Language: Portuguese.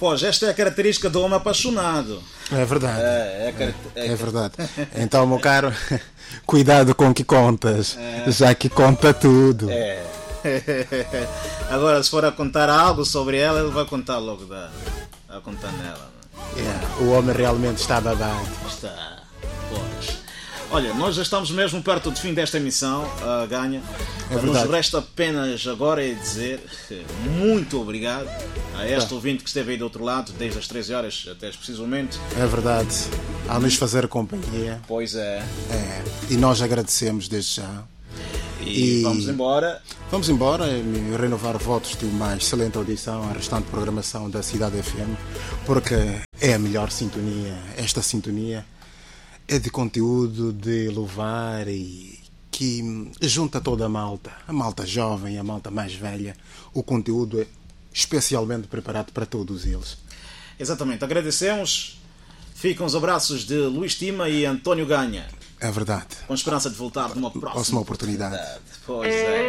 Pois, esta é a característica do homem apaixonado. É verdade. É verdade. Então, meu caro, cuidado com o que contas, já que conta tudo. Agora, se for a contar algo sobre ela, ele vai contar logo a contar nela. O homem realmente está babado. Está. Pois. Olha, nós já estamos mesmo perto do fim desta emissão, Ganha. Nos resta apenas agora dizer muito obrigado a este ouvinte que esteve aí do outro lado, desde as 13 horas até este preciso momento. É verdade. A nos fazer companhia. Pois é. E nós agradecemos desde já. E vamos embora. Vamos embora e renovar votos de uma excelente audição à restante programação da Cidade FM, porque é a melhor sintonia. Esta sintonia é de conteúdo, de louvar e que junta toda a malta jovem, a malta mais velha. O conteúdo é especialmente preparado para todos eles. Exatamente, agradecemos. Ficam os abraços de Luís Tima e António Ganha. É verdade. Com esperança de voltar numa próxima oportunidade. Pois é.